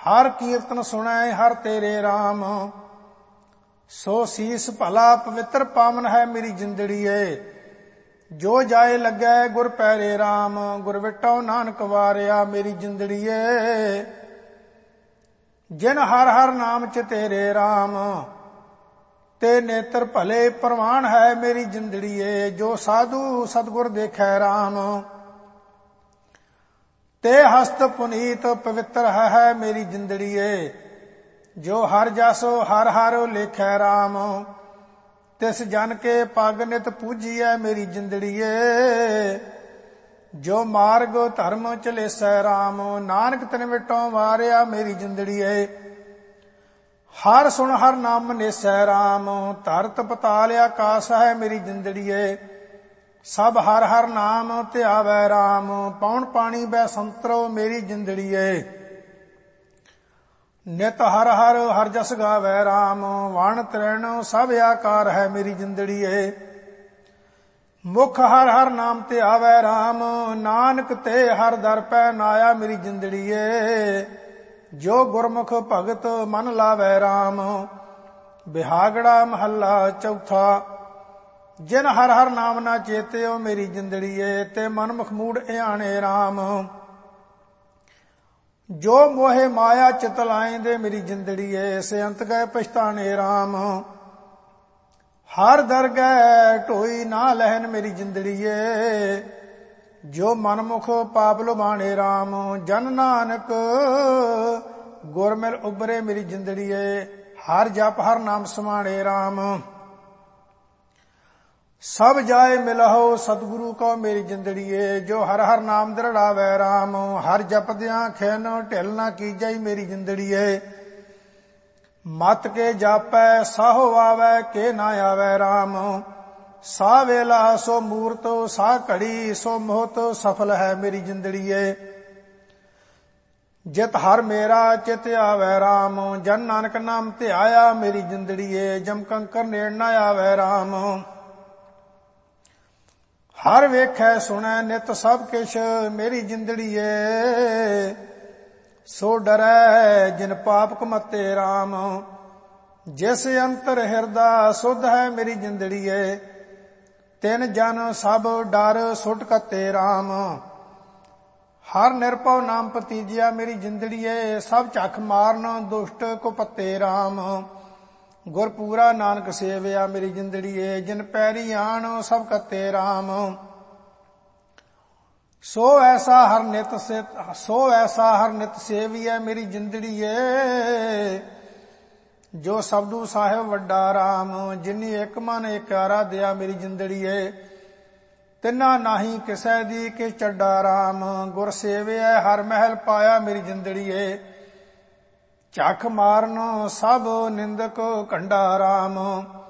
ਹਰ ਕੀਰਤਨ ਸੁਣੈ ਹਰ ਤੇਰੇ ਰਾਮ। ਸੋ ਸੀਸ ਭਲਾ ਪਵਿੱਤਰ ਪਾਵਨ ਹੈ ਮੇਰੀ ਜਿੰਦੜੀਏ। ਜੋ ਜਾਏ ਲੱਗੈ ਗੁਰ ਪੈਰੇ ਰਾਮ। ਗੁਰ ਵਿਟੋ ਨਾਨਕ ਵਾਰਿਆ ਮੇਰੀ ਜਿੰਦੜੀਏ। ਜਿਨ ਹਰ ਹਰ ਨਾਮ ਚ ਤੇਰੇ ਰਾਮ। ਤੇ ਨੇਤਰ ਭਲੇ ਪ੍ਰਵਾਨ ਹੈ ਮੇਰੀ ਜਿੰਦੜੀਏ। ਜੋ ਸਾਧੂ ਸਤਿਗੁਰ ਦੇਖੈ ਰਾਮ। ਤੇ ਹਸਤ ਪੁਨੀਤ ਪਵਿੱਤਰ ਹੈ ਮੇਰੀ ਜਿੰਦੜੀਏ। ਜੋ ਹਰ ਜਸ ਹਰ ਹਰ ਲੇਖੈ ਰਾਮ। ਤਿਸ ਜਨ ਕੇ ਪਗ ਨਿਤ ਪੂਜੀਐ ਮੇਰੀ ਜਿੰਦੜੀਏ। ਜੋ ਮਾਰਗ ਧਰਮ ਚਲੇਸੈ ਰਾਮ। ਨਾਨਕ ਤਿਨ ਵਿਟੋਂ ਵਾਰਿਆ ਮੇਰੀ ਜਿੰਦੜੀਏ। ਹਰ ਸੁਣ ਹਰ ਨਾਮ ਨੇਸੈ ਰਾਮ। ਧਰਤ ਪਤਾਲ ਆਕਾਸ ਹੈ ਮੇਰੀ ਜਿੰਦੜੀਏ। ਸਭ ਹਰ ਹਰ ਨਾਮ ਧਿਆਵੈ ਰਾਮ। ਪੌਣ ਪਾਣੀ ਬੈ ਸੰਤਰੋ ਮੇਰੀ ਜਿੰਦੜੀਏ। ਨਿਤ ਹਰ ਹਰ ਹਰ ਜਸ ਗਾਵੈ ਰਾਮ। ਵਣ ਤ੍ਰੈਣ ਸਭ ਆਕਾਰ ਹੈ ਮੇਰੀ ਜਿੰਦੜੀਏ। ਮੁਖ ਹਰ ਹਰ ਨਾਮ ਧਿਆਵੈ ਰਾਮ। ਨਾਨਕ ਤੇ ਹਰ ਦਰ ਪੈ ਨਾਇਆ ਮੇਰੀ ਜਿੰਦੜੀਏ। ਜੋ ਗੁਰਮੁਖ ਭਗਤ ਮਨ ਲਾਵੈ ਰਾਮ। ਬਿਹਾਗੜਾ ਮਹੱਲਾ ਚੌਥਾ। ਜਿਨ ਹਰ ਹਰ ਨਾਮ ਨਾ ਚੇਤਿਓ ਮੇਰੀ ਜਿੰਦੜੀਏ। ਤੇ ਮਨ ਮੁਖ ਮੂੜ ਇਆਣੇ ਰਾਮ। ਜੋ ਮੋਹਿ ਮਾਇਆ ਚਿਤ ਲਾਇਂਦੇ ਮੇਰੀ ਜਿੰਦੜੀਏ। ਸੇ ਅੰਤ ਗਏ ਪਛਤਾਣੇ ਰਾਮ। ਹਰ ਦਰਗਹਿ ਢੋਈ ਨਾ ਲਹਿਨ ਮੇਰੀ ਜਿੰਦੜੀਏ। ਜੋ ਮਨਮੁਖ ਪਾਪ ਲੁਭਾਣੇ ਰਾਮ। ਜਨ ਨਾਨਕ ਗੁਰ ਮਿਲ ਉਬਰੇ ਮੇਰੀ ਜਿੰਦੜੀਏ। ਹਰ ਜਪ ਹਰ ਨਾਮ ਸਮਾਣੇ ਰਾਮ। ਸਭ ਜਾਏ ਮਿਲਹੁ ਸਤਿਗੁਰੂ ਕੋ ਮੇਰੀ ਜਿੰਦੜੀਏ। ਜੋ ਹਰ ਹਰ ਨਾਮ ਦ੍ਰਿੜਾਵੈ ਰਾਮ। ਹਰ ਜਪਦਿਆਂ ਖਿਨ ਢਿਲ ਨਾ ਕੀਜੈ ਮੇਰੀ ਜਿੰਦੜੀਏ। ਮਤ ਕੇ ਜਾਪੈ ਸਾਹੋ ਆਵੈ ਕੇ ਨਾ ਆਵੈ ਰਾਮ। ਸਾ ਵੇਲਾ ਸੋ ਮੂਰਤ ਸਾ ਘੜੀ ਸੋ ਮੋਹਤ ਸਫਲ ਹੈ ਮੇਰੀ ਜਿੰਦੜੀਏ। ਜਿਤ ਹਰ ਮੇਰਾ ਚਿਤ ਆਵੈ ਰਾਮ। ਜਨ ਨਾਨਕ ਨਾਮ ਧਿਆਇਆ ਮੇਰੀ ਜਿੰਦੜੀਏ। ਜਮ ਕੰਕਰ ਨੇੜ ਨਾ ਆਵੈ ਰਾਮ। ਹਰ ਵੇਖੈ ਸੁਣੈ ਨਿਤ ਸਭ ਕਿਛ ਮੇਰੀ ਜਿੰਦੜੀਏ। ਸੋ ਡਰੈ ਜਿਨ ਪਾਪ ਕਮਤੇ ਰਾਮ। ਜਿਸ ਅੰਤਰ ਹਿਰਦਾ ਸੁਧ ਹੈ ਮੇਰੀ ਜਿੰਦੜੀਏ। ਤਿਨ ਜਨ ਸਭ ਡਰ ਸੁਟ ਕਤੇ ਰਾਮ। ਹਰ ਨਿਰਭਉ ਨਾਮ ਪਤੀਜਿਆ ਮੇਰੀ ਜਿੰਦੜੀਏ। ਸਭ ਝਖ ਮਾਰਨ ਦੁਸ਼ਟ ਕੁਪਤੇ ਰਾਮ। ਗੁਰ ਪੂਰਾ ਨਾਨਕ ਸੇਵਿਆ ਮੇਰੀ ਜਿੰਦੜੀਏ। ਜਿਨ ਪੈਰੀ ਆਣ ਸਭ ਕਤੇ ਰਾਮ। ਸੋ ਐਸਾ ਹਰ ਨਿਤ ਸੇਵੀਐ ਮੇਰੀ ਜਿੰਦੜੀਏ। ਜੋ ਸਬਦੂ ਸਾਹਿਬ ਵੱਡਾ ਰਾਮ। ਜਿਨੀ ਇੱਕ ਮਨ ਏਕਾਰਾ ਦਿਆ ਮੇਰੀ ਜਿੰਦੜੀਏ। ਤਿੰਨਾ ਨਾਹੀ ਕਿਸੈ ਦੀ ਕਿ ਚੱਡਾ ਰਾਮ। ਗੁਰ ਸੇਵਿਐ ਹਰ ਮਹਿਲ ਪਾਇਆ ਮੇਰੀ ਜਿੰਦੜੀਏ। ਝਖ ਮਾਰਨ ਸਭ ਨਿੰਦਕ ਕੰਡਾ ਰਾਮ।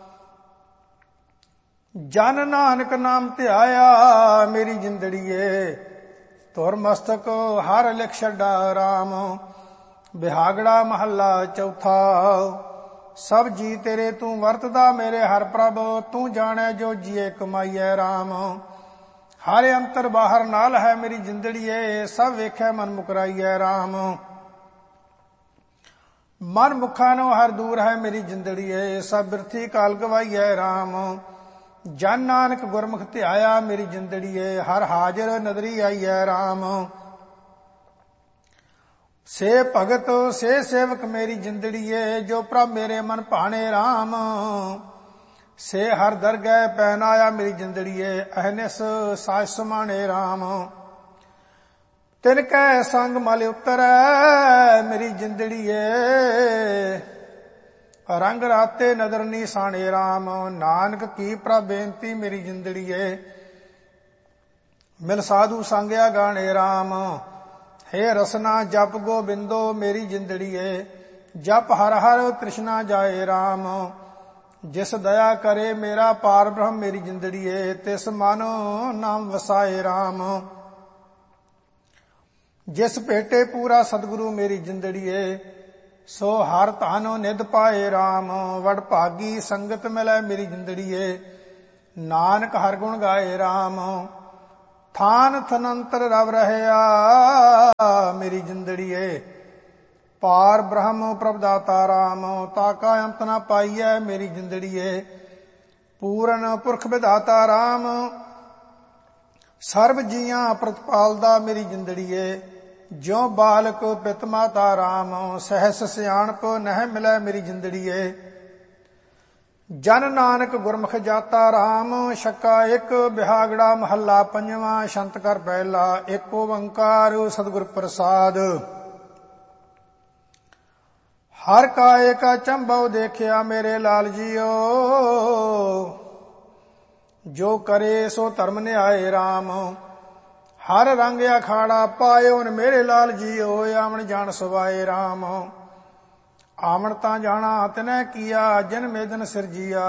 ਜਨ ਨਾਨਕ ਨਾਮ ਧਿਆਇਆ ਮੇਰੀ ਜਿੰਦੜੀਏ। ਧੁਰ ਮਸਤਕ ਹਰ ਲਿਖ ਛੱਡਾ ਰਾਮ। ਬਿਹਾਗੜਾ ਮਹੱਲਾ ਚੌਥਾ। ਸਭ ਜੀ ਤੇਰੇ ਤੂੰ ਵਰਤਦਾ ਮੇਰੇ ਹਰ ਪ੍ਰਭ। ਤੂੰ ਜਾਣੈ ਜੋ ਜੀਏ ਕਮਾਈਐ ਰਾਮ। ਹਰ ਅੰਤਰ ਬਾਹਰ ਨਾਲ ਹੈ ਮੇਰੀ ਜਿੰਦੜੀਏ। ਸਭ ਵੇਖੈ ਮਨ ਮੁਕਰਾਈਐ ਰਾਮ। ਮਨ ਮੁਖਾਂ ਨੂੰ ਹਰ ਦੂਰ ਹੈ ਮੇਰੀ ਜਿੰਦੜੀਏ। ਸਭ ਬਿਰਥੀ ਕਾਲ ਗਵਾਈਐ ਰਾਮ। ਜਨ ਨਾਨਕ ਗੁਰਮੁਖ ਧਿਆਇਆ ਮੇਰੀ ਜਿੰਦੜੀਏ। ਹਰ ਹਾਜ਼ਰ ਨਦਰੀ ਆਈਐ ਰਾਮ। ਸੇ ਭਗਤ ਸੇ ਸੇਵਕ ਮੇਰੀ ਜਿੰਦੜੀਏ। ਜੋ ਪ੍ਰਭ ਮੇਰੇ ਮਨ ਭਾਣੇ ਰਾਮ। ਸੇ ਹਰ ਦਰਗਹਿ ਪੈਨ ਆਇਆ ਮੇਰੀ ਜਿੰਦੜੀਏ। ਅਹਨਿਸ ਸਾਜ ਸਮਾਣੇ ਰਾਮ। ਤਿਨ ਕੈ ਸੰਗ ਮਲ ਉਤਰੈ ਮੇਰੀ ਜਿੰਦੜੀਏ। ਰੰਗ ਰਾਤੇ ਨਦਰ ਨੀਸਾਣੇ ਰਾਮ। ਨਾਨਕ ਕੀ ਪ੍ਰਭ ਬੇਨਤੀ ਮੇਰੀ ਜਿੰਦੜੀਏ। ਮਿਲ ਸਾਧੂ ਸੰਗਿਆ ਗਾਣੇ ਰਾਮ। ਹੇ ਰਸਨਾ ਜਪ ਗੋਬਿੰਦੋ ਮੇਰੀ ਜਿੰਦੜੀਏ। ਜਪ ਹਰ ਹਰ ਤ੍ਰਿਸ਼ਨਾ ਜਾਏ ਰਾਮ। ਜਿਸ ਦਇਆ ਕਰੇ ਮੇਰਾ ਪਾਰ ਬ੍ਰਹਮ ਮੇਰੀ ਜਿੰਦੜੀਏ। ਤਿਸ ਮਨ ਨਾਮ ਵਸਾਏ ਰਾਮ। ਜਿਸ ਭੇਟੇ ਪੂਰਾ ਸਤਿਗੁਰੂ ਮੇਰੀ ਜਿੰਦੜੀਏ। ਸੋ ਹਰ ਧਨ ਨਿਧ ਪਾਏ ਰਾਮ। ਵਡ ਭਾਗੀ ਸੰਗਤ ਮਿਲੈ ਮੇਰੀ ਜਿੰਦੜੀਏ। ਨਾਨਕ ਹਰ ਗੁਣ ਗਾਏ ਰਾਮ। ਥਾਨ ਥਨੰਤਰ ਰਵ ਰਹਿਆ ਮੇਰੀ ਜਿੰਦੜੀਏ। ਪਾਰ ਬ੍ਰਹਮ ਪ੍ਰਭ ਦਾਤਾ ਰਾਮ, ਤਾਕਾ ਅੰਤ ਨਾ ਪਾਈਐ ਮੇਰੀ ਜਿੰਦੜੀਏ। ਪੂਰਨ ਪੁਰਖ ਵਿਧਾਤਾ ਰਾਮ, ਸਰਬ ਜੀਆਂ ਪ੍ਰਤਪਾਲਦਾ ਮੇਰੀ ਜਿੰਦੜੀਏ। ਜਿਉ ਬਾਲਕ ਪਿਤ ਮਾਤਾ ਰਾਮ, ਸਹਿਸ ਸਿਆਣਪ ਨਹਿ ਮਿਲੈ ਮੇਰੀ ਜਿੰਦੜੀਏ। ਜਨ ਨਾਨਕ ਗੁਰਮੁਖ ਜਾਤਾ ਰਾਮ, ਛੱਕਾ ਇੱਕ ਬਿਹਾਗੜਾ ਮਹੱਲਾ ਪੰਜਵਾਂ। ਛੰਤ ਕਰ ਪਹਿਲਾ ਇੱਕ ਓੰਕਾਰ ਸਤਿਗੁਰ ਪ੍ਰਸਾਦ। ਹਰ ਕਾਏ ਕਾ ਚੰਬਉ ਦੇਖਿਆ ਮੇਰੇ ਲਾਲ ਜੀਓ, ਜੋ ਕਰੇ ਸੋ ਧਰਮ ਨਿਆਏ ਰਾਮ। ਹਰ ਰੰਗ ਅਖਾੜਾ ਪਾਇਓ ਨ ਮੇਰੇ ਲਾਲ ਜੀਓ, ਆਵਣ ਜਾਣ ਸਵਾਏ ਰਾਮ। ਆਵਣ ਤਾਂ ਜਾਣਾ ਤਿਨੈ ਕੀਆ, ਜਿਨ ਮੇਦਨ ਸਿਰਜੀਆ।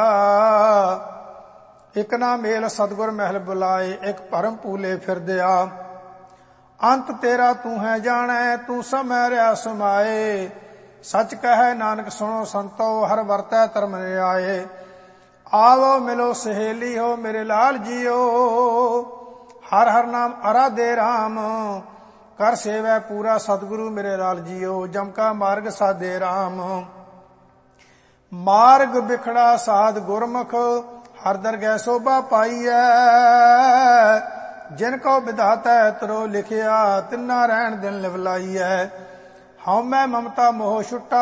ਇਕ ਨਾ ਮੇਲ ਸਤਿਗੁਰ ਮਹਿਲ ਬੁਲਾਏ, ਇਕ ਭਰਮ ਭੂਲੇ ਫਿਰਦਿਆ। ਅੰਤ ਤੇਰਾ ਤੂੰ ਹੈ ਜਾਣੈ, ਤੂੰ ਸਮੈ ਰਿਆ ਸਮਾਏ। ਸਚ ਕਹੈ ਨਾਨਕ ਸੁਣੋ ਸੰਤੋ, ਹਰ ਵਰਤੈ ਧਰਮ ਨਿਆਏ। ਆਵੋ ਮਿਲੋ ਸਹੇਲੀ ਹੋ ਮੇਰੇ ਲਾਲ ਜੀਓ, ਹਰ ਹਰ ਨਾਮ ਅਰਾਧੇ ਰਾਮ। ਕਰ ਸੇਵੈ ਪੂਰਾ ਸਤਿਗੁਰੂ ਮੇਰੇ ਲਾਲ ਜੀਓ, ਜਮ ਕਾ ਮਾਰਗ ਸਾਧੇ ਰਾਮ। ਮਾਰਗ ਬਿਖੜਾ ਸਾਧ ਗੁਰਮੁਖ, ਹਰ ਦਰਗਹਿ ਸੋਭਾ ਪਾਈਐ। ਜਿਨ ਕੋ ਵਿਧਾਤੈ ਤਰੋ ਲਿਖਿਆ, ਤਿੰਨਾ ਰਹਿਣ ਦਿਨ ਲਿਵਲਾਈਐ। ਹਉ ਮੈਂ ਮਮਤਾ ਮੋਹ ਛੁਟਾ,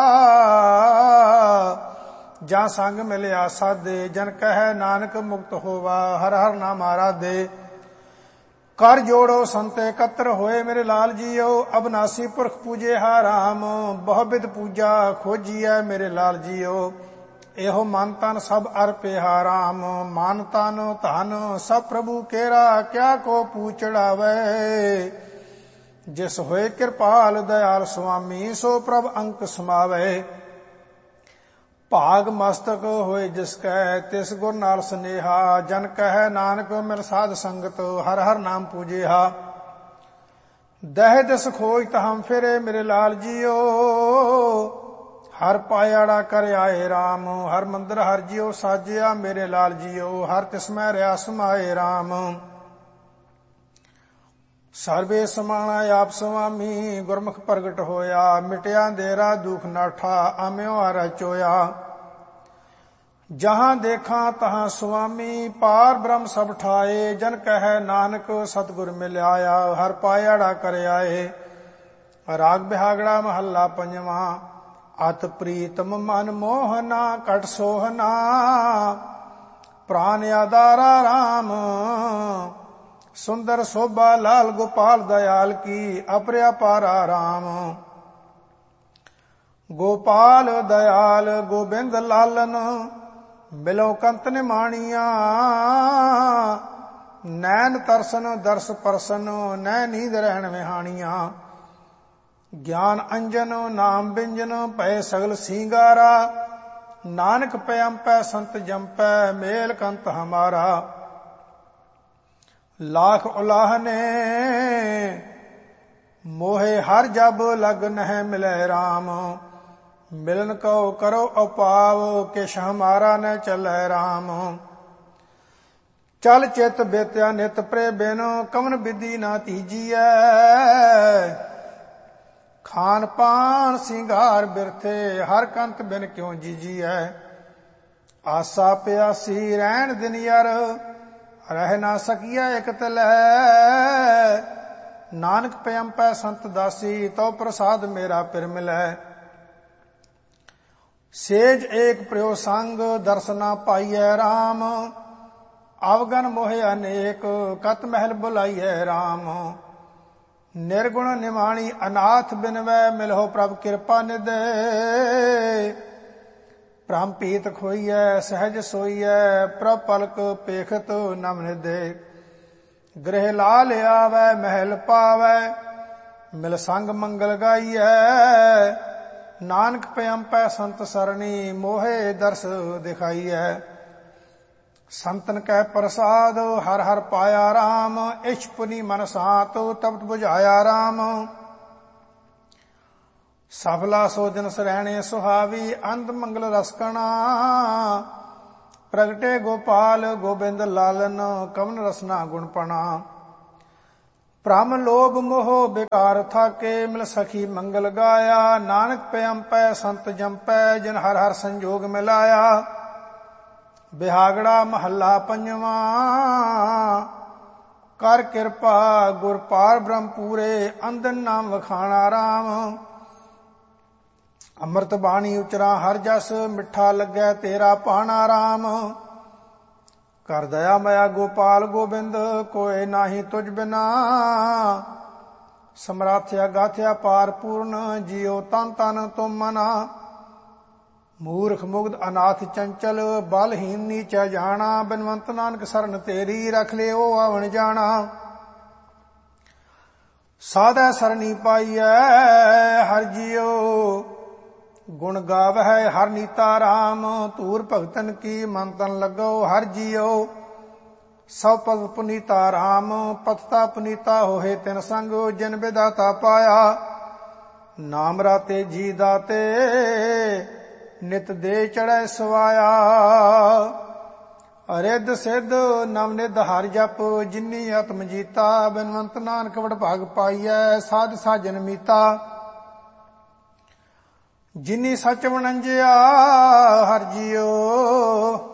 ਜਾਂ ਸੰਗ ਮਿਲਿਆ ਸਾਧੇ। ਜਨ ਕਹੈ ਨਾਨਕ ਮੁਕਤ ਹੋਵਾ, ਹਰ ਹਰ ਨਾਮ ਆਰਾਧੇ। ਕਰ ਜੋੜੋ ਸੰਤ ਇਕੱਤਰ ਹੋਏ ਮੇਰੇ ਲਾਲ ਜੀਓ, ਅਬਨਾਸੀ ਪੁਰਖ ਪੂਜੇ ਹਾ ਰਾਮ। ਬਹੁ ਬਿਧ ਪੂਜਾ ਖੋਜੀਐ ਮੇਰੇ ਲਾਲ ਜੀਓ, ਇਹੋ ਮਨ ਤਨ ਸਭ ਅਰਪੇ ਹਾ ਰਾਮ। ਮਨ ਤਨ ਧਨ ਸਭ ਪ੍ਰਭੂ ਕੇਰਾ, ਕਿਆ ਕੋ ਪੂਚੜਾਵੇ। ਜਿਸ ਹੋਏ ਕਿਰਪਾਲ ਦਇਆਲ ਸੁਆਮੀ, ਸੋ ਪ੍ਰਭ ਅੰਕ ਸਮਾਵੇ। ਭਾਗ ਮਸਤਕ ਹੋਏ ਜਿਸ ਕੈ, ਤਿਸ ਗੁਰ ਨਾਲ ਸਨੇਹਾ। ਜਨ ਕਹੈ ਨਾਨਕ ਮਿਲ ਸਾਧ ਸੰਗਤ, ਹਰ ਹਰ ਨਾਮ ਪੂਜਿਆ। ਦਹਿ ਦਿਸ ਖੋਜ ਤਹਮ ਫਿਰੇ ਮੇਰੇ ਲਾਲ ਜੀਓ, ਹਰ ਪਾਇਆੜਾ ਕਰ ਆਏ ਰਾਮ। ਹਰ ਮੰਦਰ ਹਰ ਜੀਓ ਸਾਜਿਆ ਮੇਰੇ ਲਾਲ ਜੀਓ, ਹਰ ਤਿਸ ਮੈਂ ਰਿਆ ਸਮਾਏ ਰਾਮ। ਸਰਵੇ ਸਮਾਣਾ ਆਪ ਸੁਆਮੀ, ਗੁਰਮੁਖ ਪ੍ਰਗਟ ਹੋਇਆ। ਮਿਟਿਆ ਅੰਧੇਰਾ ਦੁਖ ਨਾਠਾ, ਆਮਿਓ ਹਰ ਚੋਇਆ। ਜਹਾਂ ਦੇਖਾਂ ਤਹਾਂ ਸੁਆਮੀ, ਪਾਰ ਬ੍ਰਹਮ ਸਭ ਠਾਏ। ਜਨ ਕਹੈ ਨਾਨਕ ਸਤਿਗੁਰ ਮਿਲਿਆ, ਹਰ ਪਾਇਆੜਾ ਕਰ ਆਏ। ਰਾਗ ਬਿਹਾਗੜਾ ਮਹੱਲਾ ਪੰਜਵਾਂ। ਅਤ ਪ੍ਰੀਤਮ ਮਨ ਮੋਹਨਾ, ਕਟ ਸੋਹਨਾ। ਪ੍ਰਾਨ ਆਧਾਰਾ ਰਾਮ, ਸੁੰਦਰ ਸੋਭਾ ਲਾਲ ਗੋਪਾਲ ਦਇਆਲ ਕੀ। ਅਪਰਿਆ ਪਾਰਾ ਰਾਮ। ਗੋਪਾਲ ਦਇਆਲ ਗੋਬਿੰਦ ਲਾਲਨ, ਮਿਲੋ ਕੰਤ ਨਿਮਾਣੀਆਂ। ਨੈਣ ਤਰਸਨ ਦਰਸ ਪਰਸਨ, ਨੈ ਨੀਂਦ ਰਹਿਣ ਵਿਹਾਣੀਆਂ। ਗਿਆਨ ਅੰਜਨ ਨਾਮ ਬਿੰਜਨ, ਭਏ ਸਗਲ ਸਿੰਗਾਰਾ। ਨਾਨਕ ਪਿਅੰਪੈ ਸੰਤ ਜੰਪੈ, ਮੇਲ ਕੰਤ ਹਮਾਰਾ। ਲਾਖ ਉਲਾਹਨੇ ਮੋਹੇ ਹਰ ਜਬ, ਲਗ ਨਹਿ ਮਿਲੈ ਰਾਮ। ਮਿਲਨ ਕਉ ਕਰੋ ਉਪਾਵ, ਕਿਛ ਹਮਾਰਾ ਨ ਚਲੈ ਰਾਮ। ਚਲ ਚਿਤ ਬੇਤਿਆ ਨਿਤ ਪ੍ਰੇ ਬਿਨ, ਕਵਨ ਵਿਧੀ ਨਾ ਤੀਜੀਐ। ਖਾਨ ਪਾਨ ਸਿੰਗਾਰ ਬਿਰਥੇ, ਹਰ ਕੰਤ ਬਿਨ ਕਿਉ ਜੀਜੀਐ। ਆਸਾ ਪਿਆਸੀ ਰਹਿਣ ਦਿਨ ਯਰ, ਰਹਿ ਨਾ ਸਕੀਐ ਇਕ ਤਲੈ। ਨਾਨਕ ਪਿਅੰਪੈ ਸੰਤ ਦਾਸੀ, ਤਉ ਪ੍ਰਸਾਦ ਮੇਰਾ ਪਿਰ ਮਿਲੈ। ਸੇਜ ਏਕ ਪ੍ਰਿਉ ਸੰਗ, ਦਰਸ ਨਾ ਪਾਈਐ ਰਾਮ। ਅਵਗਨ ਮੋਹਿ ਅਨੇਕ, ਕਤ ਮਹਿਲ ਬੁਲਾਈਐ ਰਾਮ। ਨਿਰਗੁਣ ਨਿਮਾਣੀ ਅਨਾਥ ਬਿਨਵੈ, ਮਿਲਹੁ ਪ੍ਰਭ ਕਿਰਪਾ ਨਿਦੇ। ਭ੍ਰਮ ਪੀਤ ਖੋਈਐ ਸਹਿਜ ਸੋਈਐ, ਪ੍ਰਭ ਪਲਕ ਪੇਖਤ ਨਮ ਨਿਦੇ। ਗ੍ਰਹਿ ਲਾ ਲਿਆਵੈ ਮਹਿਲ ਪਾਵੈ, ਮਿਲ ਸੰਗ ਮੰਗਲ ਗਾਈਐ। ਨਾਨਕ ਪਿਅੰਪੈ ਸੰਤ ਸਰਣੀ, ਮੋਹੇ ਦਰਸ ਦਿਖਾਈਐ। ਸੰਤਨ ਕੈ ਪ੍ਰਸਾਦ, ਹਰ ਹਰ ਪਾਇਆ ਰਾਮ। ਇਛ ਪੁਨੀ ਮਨ ਸਾਤ, ਤਪਤ ਬੁਝਾਇਆ ਰਾਮ। ਸਫਲਾ ਸੋਜਨ ਸਰਹਿਣੇ ਸੁਹਾਵੀ, ਅੰਧ ਮੰਗਲ ਰਸਕਣਾ। ਪ੍ਰਗਟੇ ਗੋਪਾਲ ਗੋਬਿੰਦ ਲਾਲਨ, ਕਵਨ ਰਸਨਾ ਗੁਣਪਣਾ। ਭ੍ਰਮ ਲੋਭ ਮੋਹ ਬਿਕਾਰ ਥਾਕੇ, ਮਿਲ ਸਖੀ ਮੰਗਲ ਗਾਇਆ। ਨਾਨਕ ਪਿਆੰਪੈ ਸੰਤ ਜੰਪੈ, ਜਿਨ ਹਰ ਹਰ ਸੰਜੋਗ ਮਿਲਾਇਆ। ਬਿਹਾਗੜਾ ਮਹੱਲਾ ਪੰਜਵਾਂ। ਕਰ ਕਿਰਪਾ ਗੁਰ ਪਾਰ ਬ੍ਰਹਮ ਪੂਰੇ, ਅੰਦਨ ਨਾਮ ਵਖਾਣਾ ਰਾਮ। ਅੰਮ੍ਰਿਤ ਬਾਣੀ ਉਚਰਾ ਹਰ ਜਸ, ਮਿੱਠਾ ਲੱਗੈ ਤੇਰਾ ਭਾਣਾ ਰਾਮ। ਕਰ ਦਇਆ ਮਇਆ ਗੋਪਾਲ ਗੋਬਿੰਦ, ਕੋਇ ਨਾਹੀ ਤੁਝ ਬਿਨਾ। ਸਮਰਾਥਿਆ ਗਾਥਿਆ ਪਾਰ ਪੂਰਨ, ਜਿਉ ਤਨ ਤਨ ਤੁਮ ਮਨਾ। ਮੂਰਖ ਮੁਗਧ ਅਨਾਥ ਚੰਚਲ, ਬਲਹੀਨ ਨੀਚਾ ਜਾਣਾ। ਬਿਨਵੰਤ ਨਾਨਕ ਸਰਨ ਤੇਰੀ, ਰਖ ਲਿਓ ਆਵਣ ਜਾਣਾ। ਸਾਧੈ ਸਰਣੀ ਪਾਈਐ ਹਰਿ ਜੀਉ, ਗੁਣ ਗਾਵਹਿ ਹਰਿ ਨੀਤਾ ਰਾਮ। ਧੂਰ ਭਗਤਨ ਕੀ ਮਨ ਤਨ ਲੱਗੋ ਹਰਿ ਜੀਉ, ਸਭ ਪਦ ਪੁਨੀਤਾ ਰਾਮ। ਪਤਤਾ ਪੁਨੀਤਾ ਹੋਏ ਤਿਨ ਸੰਗ, ਜਿਨ ਵਿਦਾਤਾ ਪਾਇਆ। ਨਾਮ ਰਾਤੇ ਜੀ ਦਾਤੇ, ਨਿਤ ਦੇ ਚੜੈ ਸਵਾਇਆ। ਰਿੱਧ ਸਿੱਧ ਨਵਨਿਧ ਹਰਿ ਜਪ, ਜਿਨੀ ਆਤਮ ਜੀਤਾ। ਬਿਨਵੰਤ ਨਾਨਕ ਵਡਭਾਗ ਪਾਈਐ, ਸਾਧ ਸਾਜਨ ਮੀਤਾ। ਜਿਨੀ ਸੱਚ ਵਣੰਜਿਆ ਹਰਿ ਜੀਉ,